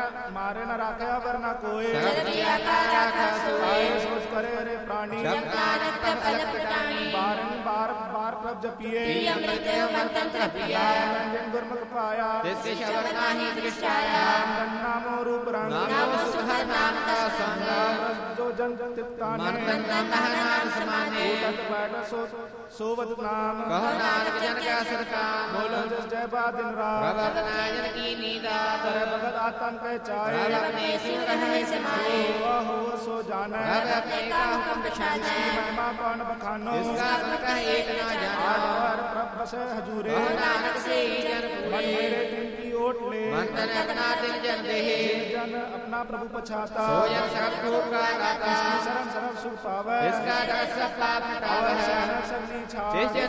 मारे न राखे अवर न कोई आए सोच करे रे प्राणी बार बार प्रभ जपिए रंजन गुरमुख पाया नामो रूप रंग जो जन तिप्ताने बैठ सोवत नाम बोलो जस जय बा दिन रात करे भगत आतन के चाहे हो सो जाने महिमा कौन बखानो आधार प्रभ बसे हजूरे मन मेरे दिन की ओट ले जन अपना प्रभु पछाता शरण शरण सुख पावे सबनी छाव